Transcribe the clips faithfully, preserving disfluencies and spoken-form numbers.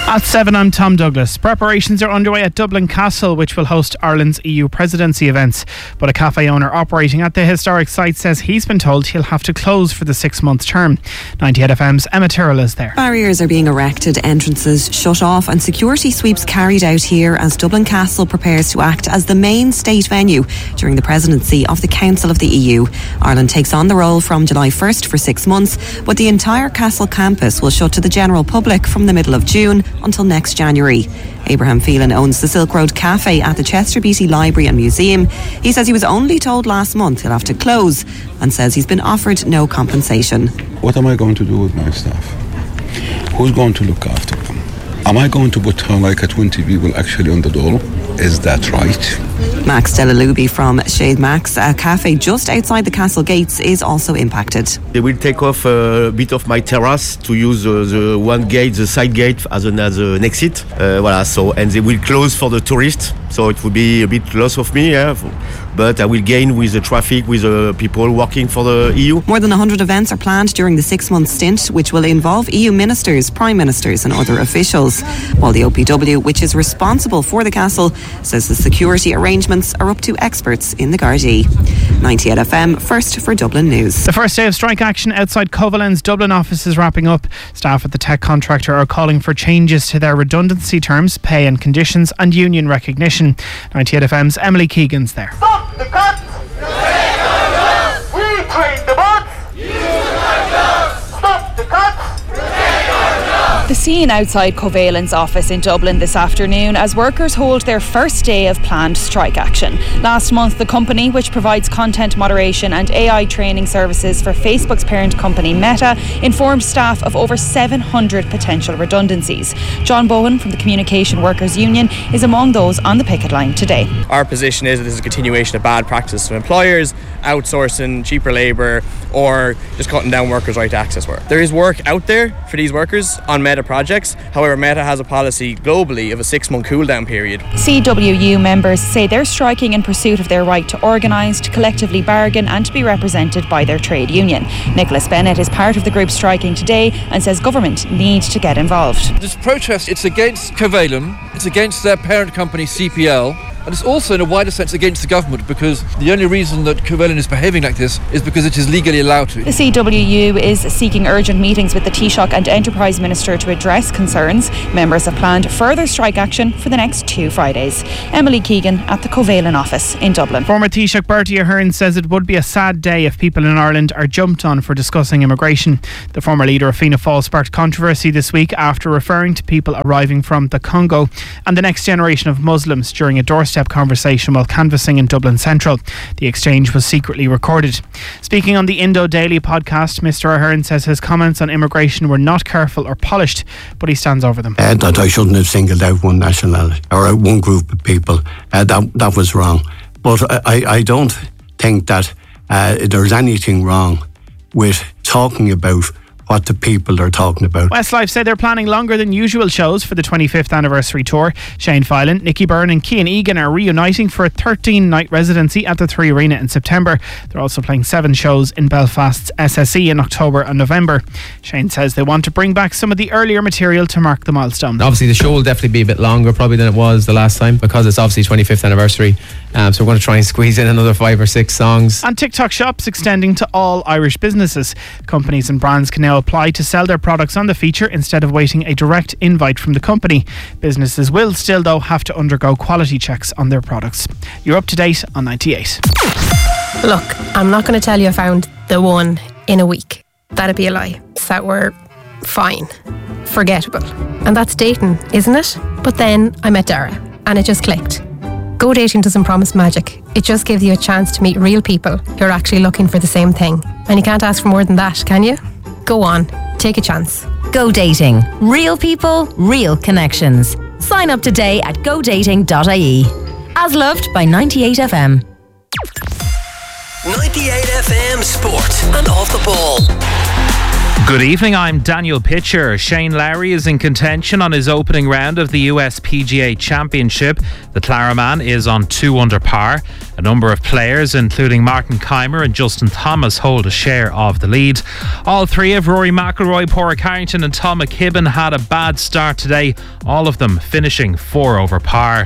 At seven, I'm Tom Douglas. Preparations are underway at Dublin Castle, which will host Ireland's E U presidency events. But a cafe owner operating at the historic site says he's been told he'll have to close for the six-month term. ninety-eight F M's Emma Tyrrell is there. Barriers are being erected, entrances shut off and security sweeps carried out here as Dublin Castle prepares to act as the main state venue during the presidency of the Council of the E U. Ireland takes on the role from July first for six months, but the entire Castle campus will shut to the general public from the middle of June until next January. Abraham Phelan owns the Silk Road Cafe at the Chester Beatty Library and Museum. He says he was only told last month he'll have to close and says he's been offered no compensation. What am I going to do with my staff? Who's going to look after them? Am I going to put uh, like a twenty people actually on the door? Is that right? Max Delalubi from Shade Max, a cafe just outside the castle gates, is also impacted. They will take off a bit of my terrace to use uh, the one gate, the side gate, as an, as an exit. Uh, voilà, so, and they will close for the tourists, so it will be a bit loss of me, yeah, but I will gain with the traffic, with the people working for the E U. More than one hundred events are planned during the six-month stint, which will involve E U ministers, prime ministers and other officials. While the O P W, which is responsible for the castle, says the security arrangements are up to experts in the Gardaí. ninety-eight F M, first for Dublin News. The first day of strike action outside Covalan's Dublin office is wrapping up. Staff at the tech contractor are calling for changes to their redundancy terms, pay and conditions and union recognition. ninety-eight F M's Emily Keegan's there. Stop the cuts! We train the bots! Stop the cuts! The scene outside Covalan's office in Dublin this afternoon as workers hold their first day of planned strike action. Last month, the company, which provides content moderation and A I training services for Facebook's parent company Meta, informed staff of over seven hundred potential redundancies. John Bowen from the Communication Workers Union is among those on the picket line today. Our position is that this is a continuation of bad practice from employers, outsourcing cheaper labour or just cutting down workers' right to access work. There is work out there for these workers on Meta projects. However, Meta has a policy globally of a six-month cool-down period. C W U members say they're striking in pursuit of their right to organise, to collectively bargain and to be represented by their trade union. Nicholas Bennett is part of the group striking today and says government needs to get involved. This protest, it's against Covalan, it's against their parent company C P L, and it's also in a wider sense against the government, because the only reason that Covalan is behaving like this is because it is legally allowed to. The C W U is seeking urgent meetings with the Taoiseach and Enterprise Minister to address concerns. Members have planned further strike action for the next two Fridays. Emily Keegan at the Covalan office in Dublin. Former Taoiseach Bertie Ahern says it would be a sad day if people in Ireland are jumped on for discussing immigration. The former leader of Fianna Fáil sparked controversy this week after referring to people arriving from the Congo and the next generation of Muslims during a doorstep conversation while canvassing in Dublin Central. The exchange was secretly recorded. Speaking on the Indo Daily podcast, Mr Ahern says his comments on immigration were not careful or polished, but he stands over them. Uh, that I shouldn't have singled out one nationality or one group of people. Uh, that that was wrong. But I, I don't think that uh, there's anything wrong with talking about what the people are talking about. Westlife say they're planning longer than usual shows for the twenty-fifth anniversary tour. Shane Filan, Nicky Byrne and Cian Egan are reuniting for a thirteen-night residency at the Three Arena in September. They're also playing seven shows in Belfast's S S E in October and November. Shane says they want to bring back some of the earlier material to mark the milestone. Obviously the show will definitely be a bit longer probably than it was the last time, because it's obviously twenty-fifth anniversary. Um, so we're going to try and squeeze in another five or six songs. And TikTok shops extending to all Irish businesses. Companies and brands can now apply to sell their products on the feature instead of waiting a direct invite from the company. Businesses will still though have to undergo quality checks on their products. You're up to date on ninety-eight. Look, I'm not going to tell you I found the one in a week. That'd be a lie. That were fine, forgettable. And that's dating, isn't it? But then I met Dara and it just clicked. Go Dating doesn't promise magic. It just gives you a chance to meet real people who are actually looking for the same thing. And you can't ask for more than that, can you? Go on, take a chance. Go Dating. Real people, real connections. Sign up today at go dating dot I E. As loved by ninety-eight F M. ninety-eight F M Sport and Off the Ball. Good evening, I'm Daniel Pitcher. Shane Lowry is in contention on his opening round of the U S P G A Championship. The Clara man is on two under par. A number of players, including Martin Keimer and Justin Thomas, hold a share of the lead. All three of Rory McIlroy, Padraig Harrington and Tom McKibben had a bad start today, all of them finishing four over par.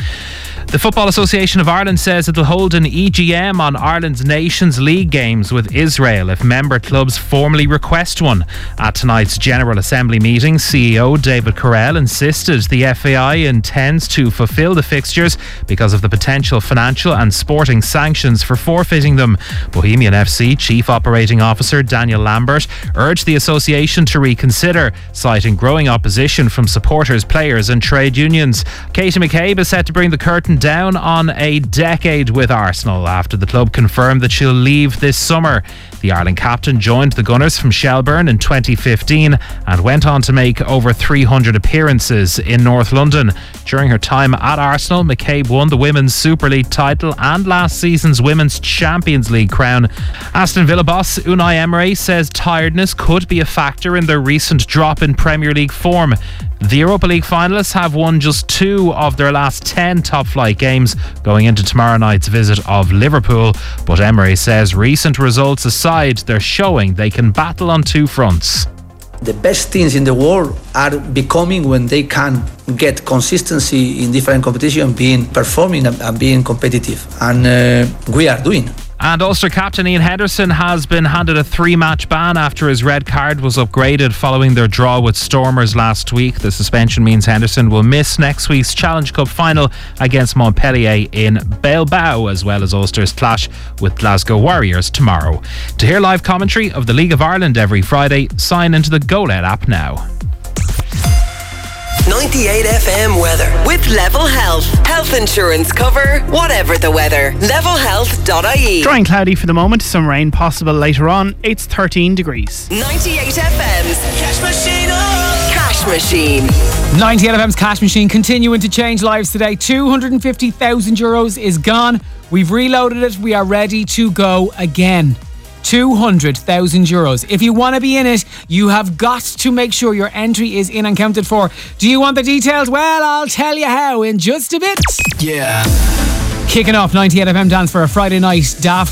The Football Association of Ireland says it'll hold an E G M on Ireland's Nations League games with Israel if member clubs formally request one. At tonight's General Assembly meeting, C E O David Carell insisted the F A I intends to fulfil the fixtures because of the potential financial and sporting sanctions for forfeiting them. Bohemian F C Chief Operating Officer Daniel Lambert urged the association to reconsider, citing growing opposition from supporters, players and trade unions. Katie McCabe is set to bring the curtain down on a decade with Arsenal after the club confirmed that she'll leave this summer. The Ireland captain joined the Gunners from Shelbourne in twenty fifteen and went on to make over three hundred appearances in North London. During her time at Arsenal, McCabe won the Women's Super League title and last season's Women's Champions League crown. Aston Villa boss Unai Emery says tiredness could be a factor in their recent drop in Premier League form. The Europa League finalists have won just two of their last ten top-flight games going into tomorrow night's visit of Liverpool, but Emery says recent results aside, they're showing they can battle on two fronts. The best teams in the world are becoming when they can get consistency in different competitions, being performing and being competitive, and uh, we are doing. And Ulster captain Ian Henderson has been handed a three-match ban after his red card was upgraded following their draw with Stormers last week. The suspension means Henderson will miss next week's Challenge Cup final against Montpellier in Bilbao, as well as Ulster's clash with Glasgow Warriors tomorrow. To hear live commentary of the League of Ireland every Friday, sign into the GoLed app now. ninety-eight F M weather with Level Health. Health insurance cover, whatever the weather. level health dot I E. Dry and cloudy for the moment, some rain possible later on. It's thirteen degrees. ninety-eight F M's Cash Machine. Oh. Cash Machine. ninety-eight F M's Cash Machine continuing to change lives today. two hundred fifty thousand euros is gone. We've reloaded it. We are ready to go again. two hundred thousand euros. If you want to be in it, you have got to make sure your entry is in and counted for. Do you want the details? Well, I'll tell you how in just a bit. Yeah. Kicking off ninety-eight F M dance for a Friday night. Daft